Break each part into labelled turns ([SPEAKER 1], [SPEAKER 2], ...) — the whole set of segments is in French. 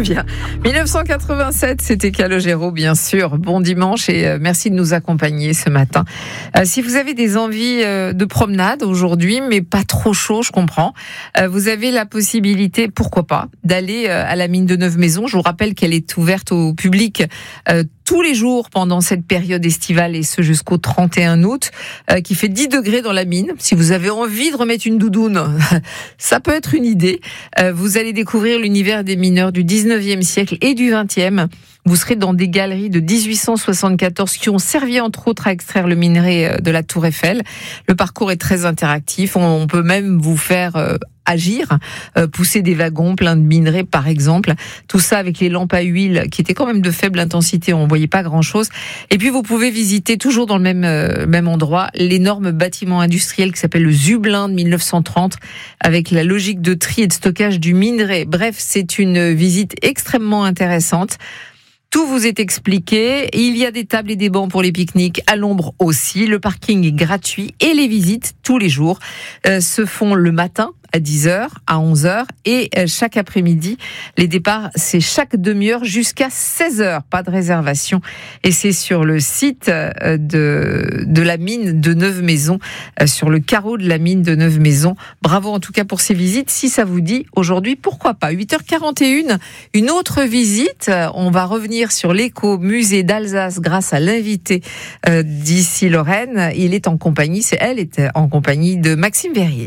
[SPEAKER 1] souviens. 1987, c'était Calogero, bien sûr. Bon dimanche et merci de nous accompagner ce matin. Si vous avez des envies de promenade aujourd'hui, mais pas trop chaud, je comprends, vous avez la possibilité, pourquoi pas, d'aller à la mine de Neuve-Maisons. Je vous rappelle qu'elle est ouverte au public tous les jours pendant cette période estivale et ce jusqu'au 31 août, qui fait 10 degrés dans la mine. Si vous avez envie de remettre une doudoune, ça peut être une idée. Vous allez découvrir l'univers des mineurs du 19e siècle et du 20e. Vous serez dans des galeries de 1874 qui ont servi entre autres à extraire le minerai de la Tour Eiffel. Le parcours est très interactif. On peut même vous faire agir, pousser des wagons pleins de minerais par exemple. Tout ça avec les lampes à huile qui étaient quand même de faible intensité. On voyait pas grand chose. Et puis vous pouvez visiter toujours dans le même endroit l'énorme bâtiment industriel qui s'appelle le Zublin de 1930 avec la logique de tri et de stockage du minerai. Bref, c'est une visite extrêmement intéressante. Tout vous est expliqué. Il y a des tables et des bancs pour les pique-niques, à l'ombre aussi. Le parking est gratuit et les visites tous les jours se font le matin à 10h, à 11h et chaque après-midi. Les départs, c'est chaque demi-heure jusqu'à 16h. Pas de réservation. Et c'est sur le site de la mine de Neuve-Maisons, sur le carreau de la mine de Neuve-Maisons. Bravo en tout cas pour ces visites. Si ça vous dit aujourd'hui, pourquoi pas. 8h41, une autre visite. On va revenir sur l'éco-musée d'Alsace grâce à l'invité d'ici Lorraine. Elle est en compagnie de Maxime Verrier.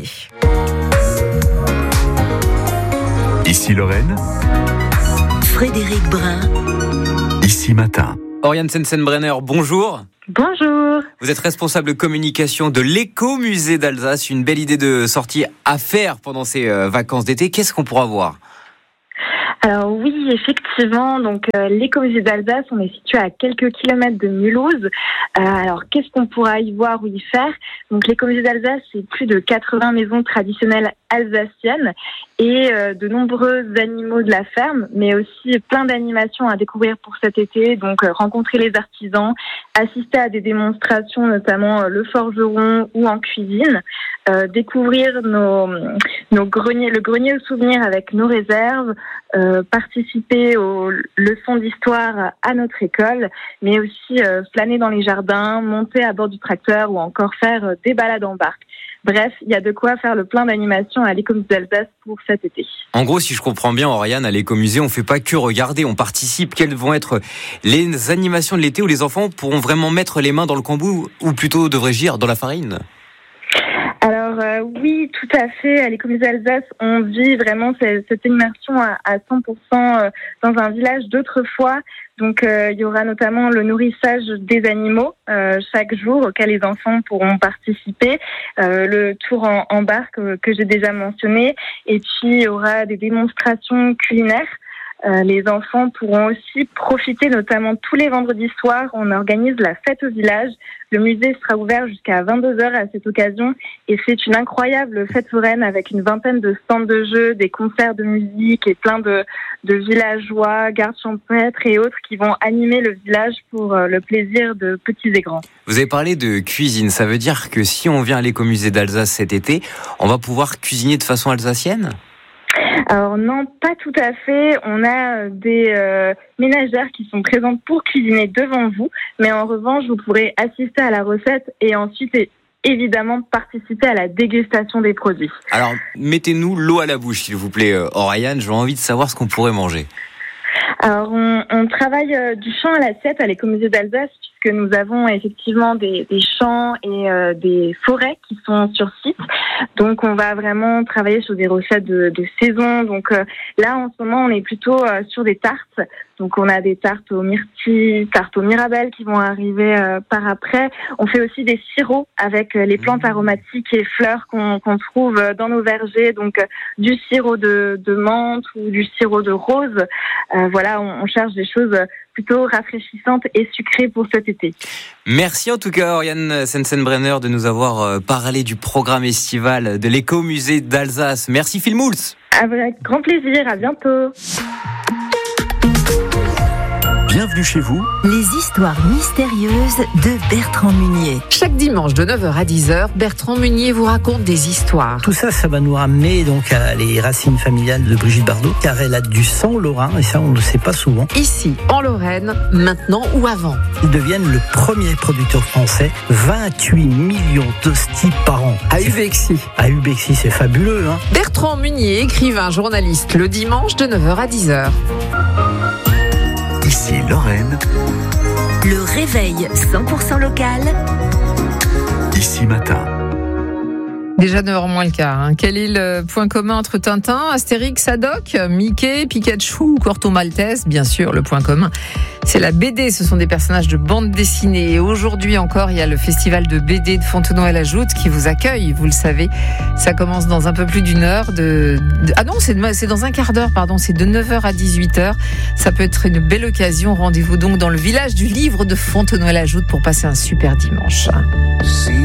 [SPEAKER 2] Ici Lorraine,
[SPEAKER 3] Frédéric Brun,
[SPEAKER 2] Ici Matin.
[SPEAKER 4] Oriane Sensenbrenner, bonjour.
[SPEAKER 5] Bonjour.
[SPEAKER 4] Vous êtes responsable communication de l'éco-musée d'Alsace. Une belle idée de sortie à faire pendant ces vacances d'été. Qu'est-ce qu'on pourra voir ?
[SPEAKER 5] Alors oui, effectivement, donc l'écomusée d'Alsace, on est situé à quelques kilomètres de Mulhouse. Alors qu'est-ce qu'on pourra y voir ou y faire ? Donc l'écomusée d'Alsace, c'est plus de 80 maisons traditionnelles alsaciennes et de nombreux animaux de la ferme, mais aussi plein d'animations à découvrir pour cet été. Donc rencontrer les artisans, assister à des démonstrations, notamment le forgeron ou en cuisine, découvrir nos greniers, le grenier au souvenir avec nos réserves, participer aux leçons d'histoire à notre école, mais aussi flâner dans les jardins, monter à bord du tracteur ou encore faire des balades en barque. Bref, il y a de quoi faire le plein d'animations à l'écomusée d'Alsace pour cet été.
[SPEAKER 4] En gros, si je comprends bien, Oriane, à l'écomusée, on fait pas que regarder, on participe. Quelles vont être les animations de l'été où les enfants pourront vraiment mettre les mains dans le cambouis, ou plutôt, devrais-je dire, dans la farine ?
[SPEAKER 5] Alors oui, tout à fait. À l'écomusée d'Alsace, on vit vraiment cette immersion à 100% dans un village d'autrefois. Donc il y aura notamment le nourrissage des animaux chaque jour auquel les enfants pourront participer, le tour en barque que j'ai déjà mentionné, et puis il y aura des démonstrations culinaires. Les enfants pourront aussi profiter, notamment tous les vendredis soirs, on organise la fête au village. Le musée sera ouvert jusqu'à 22h à cette occasion et c'est une incroyable fête foraine avec une vingtaine de stands de jeux, des concerts de musique et plein de villageois, gardes champêtres et autres qui vont animer le village pour le plaisir de petits et grands.
[SPEAKER 4] Vous avez parlé de cuisine, ça veut dire que si on vient à l'écomusée d'Alsace cet été, on va pouvoir cuisiner de façon alsacienne ?
[SPEAKER 5] Alors non, pas tout à fait. On a des ménagères qui sont présentes pour cuisiner devant vous, mais en revanche, vous pourrez assister à la recette et ensuite évidemment participer à la dégustation des produits. Alors,
[SPEAKER 4] mettez-nous l'eau à la bouche, s'il vous plaît, Oriane. J'ai envie de savoir ce qu'on pourrait manger.
[SPEAKER 5] Alors, on travaille du champ à l'assiette à l'écomusée d'Alsace, puisque nous avons effectivement des champs et des forêts qui sont sur site. Donc, on va vraiment travailler sur des recettes de saison. Donc, là, en ce moment, on est plutôt sur des tartes. Donc, on a des tartes aux myrtilles, tartes aux mirabelles qui vont arriver par après. On fait aussi des sirops avec les plantes aromatiques et fleurs qu'on trouve dans nos vergers. Donc, du sirop de menthe ou du sirop de rose. Voilà, on cherche des choses plutôt rafraîchissantes et sucrées pour cet été.
[SPEAKER 4] Merci en tout cas, Oriane Sensenbrenner, de nous avoir parlé du programme estival de l'écomusée d'Alsace. Merci Phil Moulz.
[SPEAKER 5] Avec grand plaisir, à bientôt.
[SPEAKER 2] Bienvenue chez vous.
[SPEAKER 3] Les histoires mystérieuses de Bertrand Munier.
[SPEAKER 1] Chaque dimanche de 9h à 10h, Bertrand Munier vous raconte des histoires.
[SPEAKER 6] Tout ça, ça va nous ramener donc à les racines familiales de Brigitte Bardot, car elle a du sang lorrain, et ça on ne le sait pas souvent.
[SPEAKER 1] Ici, en Lorraine, maintenant ou avant.
[SPEAKER 6] Ils deviennent le premier producteur français, 28 millions d'hosties par an.
[SPEAKER 1] À Ubexy.
[SPEAKER 6] À Ubexy, c'est fabuleux, hein.
[SPEAKER 1] Bertrand Munier, écrivain, journaliste, le dimanche de 9h à 10h.
[SPEAKER 2] Ici Lorraine.
[SPEAKER 3] Le réveil 100% local.
[SPEAKER 2] Ici Matin.
[SPEAKER 1] Déjà 9h moins le quart. Quel est le point commun entre Tintin, Astérix, Haddock, Mickey, Pikachu ou Corto Maltese? Bien sûr, le point commun, c'est la BD. Ce sont des personnages de bande dessinée. Et aujourd'hui encore, il y a le festival de BD de Fontenoy-la-Joute qui vous accueille. Vous le savez, ça commence dans un peu plus d'une heure. Ah non, c'est dans un quart d'heure, pardon. C'est de 9h à 18h. Ça peut être une belle occasion. Rendez-vous donc dans le village du livre de Fontenoy-la-Joute pour passer un super dimanche.